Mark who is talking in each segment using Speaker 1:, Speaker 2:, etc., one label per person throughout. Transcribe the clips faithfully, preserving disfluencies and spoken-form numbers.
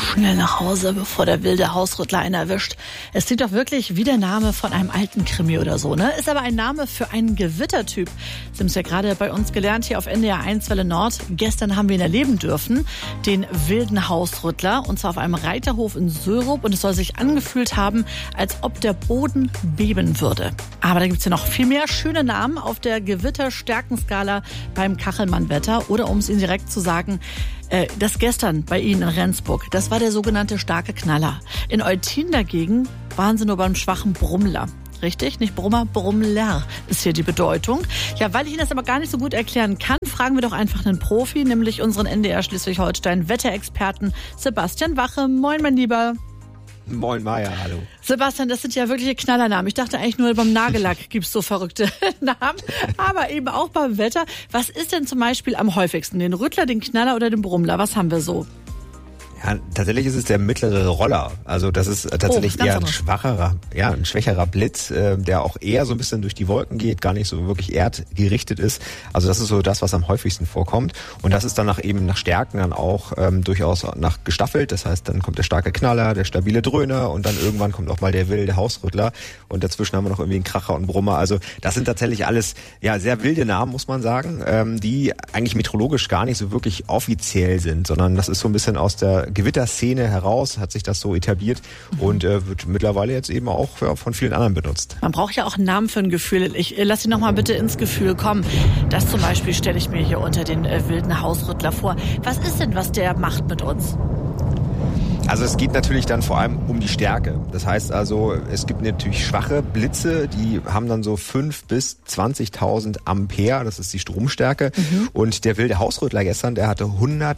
Speaker 1: Schnell nach Hause, bevor der wilde Hausrüttler einen erwischt. Es klingt doch wirklich wie der Name von einem alten Krimi oder so, ne? Ist aber ein Name für einen Gewittertyp. Sie haben es ja gerade bei uns gelernt hier auf N D R eins Welle Nord. Gestern haben wir ihn erleben dürfen, den wilden Hausrüttler. Und zwar auf einem Reiterhof in Sörup. Und es soll sich angefühlt haben, als ob der Boden beben würde. Aber da gibt es ja noch viel mehr schöne Namen auf der Gewitterstärkenskala beim Kachelmann-Wetter. Oder um es Ihnen direkt zu sagen, das gestern bei Ihnen in Rendsburg, das war der sogenannte starke Knaller. In Eutin dagegen waren Sie nur beim schwachen Brummler. Richtig? Nicht Brummer, Brummler ist hier die Bedeutung. Ja, weil ich Ihnen das aber gar nicht so gut erklären kann, fragen wir doch einfach einen Profi, nämlich unseren N D R Schleswig-Holstein-Wetterexperten Sebastian Wache. Moin, mein Lieber.
Speaker 2: Moin Maja, hallo.
Speaker 1: Sebastian, das sind ja wirkliche Knallernamen. Ich dachte eigentlich nur beim Nagellack gibt's so verrückte Namen, aber eben auch beim Wetter. Was ist denn zum Beispiel am häufigsten? Den Rüttler, den Knaller oder den Brummler? Was haben wir so?
Speaker 2: Ja, tatsächlich ist es der mittlere Roller. Also das ist tatsächlich oh, eher ein schwacherer, ja, ein schwächerer Blitz, äh, der auch eher so ein bisschen durch die Wolken geht, gar nicht so wirklich erdgerichtet ist. Also das ist so das, was am häufigsten vorkommt. Und das ist dann nach eben nach Stärken dann auch ähm, durchaus nach gestaffelt. Das heißt, dann kommt der starke Knaller, der stabile Dröhner und dann irgendwann kommt auch mal der wilde Hausrüttler. Und dazwischen haben wir noch irgendwie einen Kracher und einen Brummer. Also das sind tatsächlich alles ja sehr wilde Namen, muss man sagen, ähm, die eigentlich meteorologisch gar nicht so wirklich offiziell sind, sondern das ist so ein bisschen aus der Gewitterszene heraus hat sich das so etabliert und äh, wird mittlerweile jetzt eben auch ja, von vielen anderen benutzt.
Speaker 1: Man braucht ja auch einen Namen für ein Gefühl. Ich äh, lass Sie noch mal bitte ins Gefühl kommen. Das zum Beispiel stelle ich mir hier unter den äh, wilden Hausrüttler vor. Was ist denn, was der macht mit uns?
Speaker 2: Also es geht natürlich dann vor allem um die Stärke. Das heißt also, es gibt natürlich schwache Blitze, die haben dann so fünf bis zwanzigtausend Ampere, das ist die Stromstärke. Mhm. Und der wilde Hausrüttler gestern, der hatte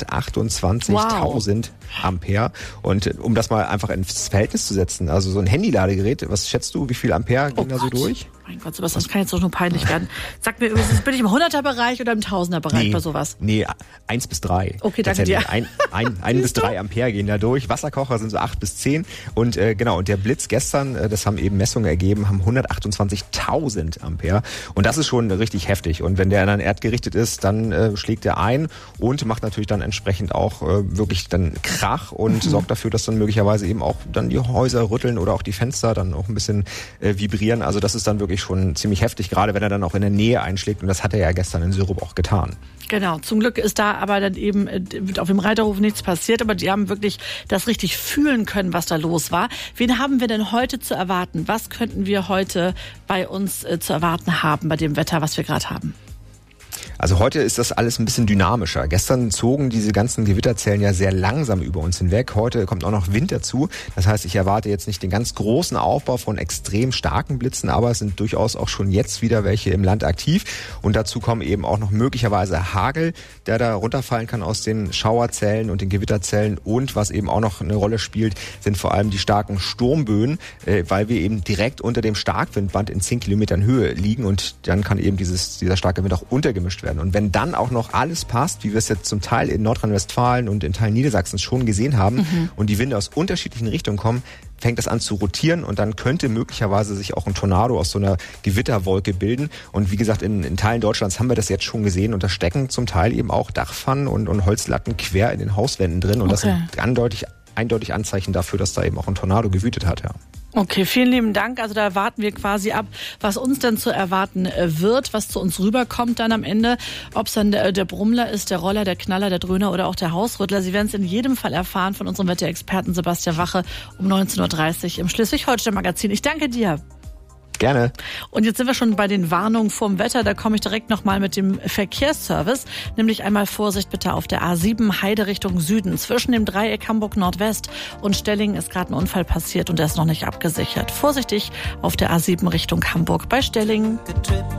Speaker 2: hundertachtundzwanzigtausend wow. Ampere. Und um das mal einfach ins Verhältnis zu setzen, also so ein Handyladegerät, was schätzt du, wie viel Ampere ging oh da so durch?
Speaker 1: Mein Gott, Sebastian, das kann jetzt doch nur peinlich werden. Sag mir, bin ich im hunderter-Bereich oder im tausender-Bereich
Speaker 2: nee,
Speaker 1: bei sowas?
Speaker 2: Nee, eins bis drei.
Speaker 1: Okay, danke dir.
Speaker 2: Ein, ein, ein bis drei Ampere gehen da durch. Wasserkocher sind so acht bis zehn. Und äh, genau, und der Blitz gestern, äh, das haben eben Messungen ergeben, haben hundertachtundzwanzigtausend Ampere. Und das ist schon richtig heftig. Und wenn der dann erdgerichtet ist, dann äh, schlägt er ein und macht natürlich dann entsprechend auch äh, wirklich dann Krach und mhm. sorgt dafür, dass dann möglicherweise eben auch dann die Häuser rütteln oder auch die Fenster dann auch ein bisschen äh, vibrieren. Also das ist dann wirklich schon ziemlich heftig, gerade wenn er dann auch in der Nähe einschlägt. Und das hat er ja gestern in Sörup auch getan.
Speaker 1: Genau, zum Glück ist da aber dann eben auf dem Reiterhof nichts passiert, aber die haben wirklich das richtig fühlen können, was da los war. Wen haben wir denn heute zu erwarten? Was könnten wir heute bei uns äh, zu erwarten haben, bei dem Wetter, was wir gerade haben?
Speaker 2: Also heute ist das alles ein bisschen dynamischer. Gestern zogen diese ganzen Gewitterzellen ja sehr langsam über uns hinweg. Heute kommt auch noch Wind dazu. Das heißt, ich erwarte jetzt nicht den ganz großen Aufbau von extrem starken Blitzen, aber es sind durchaus auch schon jetzt wieder welche im Land aktiv. Und dazu kommen eben auch noch möglicherweise Hagel, der da runterfallen kann aus den Schauerzellen und den Gewitterzellen. Und was eben auch noch eine Rolle spielt, sind vor allem die starken Sturmböen, weil wir eben direkt unter dem Starkwindband in zehn Kilometern Höhe liegen. Und dann kann eben dieses, dieser starke Wind auch untergemischt werden. Und wenn dann auch noch alles passt, wie wir es jetzt zum Teil in Nordrhein-Westfalen und in Teilen Niedersachsens schon gesehen haben mhm. und die Winde aus unterschiedlichen Richtungen kommen, fängt das an zu rotieren und dann könnte möglicherweise sich auch ein Tornado aus so einer Gewitterwolke bilden. Und wie gesagt, in, in Teilen Deutschlands haben wir das jetzt schon gesehen und da stecken zum Teil eben auch Dachpfannen und, und Holzlatten quer in den Hauswänden drin. Und okay. das sind eindeutig, eindeutig Anzeichen dafür, dass da eben auch ein Tornado gewütet hat, ja.
Speaker 1: Okay, vielen lieben Dank. Also da warten wir quasi ab, was uns dann zu erwarten wird, was zu uns rüberkommt dann am Ende. Ob es dann der, der Brummler ist, der Roller, der Knaller, der Dröhner oder auch der Hausrüttler. Sie werden es in jedem Fall erfahren von unserem Wetterexperten Sebastian Wache um neunzehn Uhr dreißig im Schleswig-Holstein-Magazin. Ich danke dir.
Speaker 2: Gerne.
Speaker 1: Und jetzt sind wir schon bei den Warnungen vom Wetter. Da komme ich direkt nochmal mit dem Verkehrsservice. Nämlich einmal Vorsicht bitte auf der A sieben Heide Richtung Süden. Zwischen dem Dreieck Hamburg Nordwest und Stellingen ist gerade ein Unfall passiert und der ist noch nicht abgesichert. Vorsichtig auf der A sieben Richtung Hamburg bei Stellingen.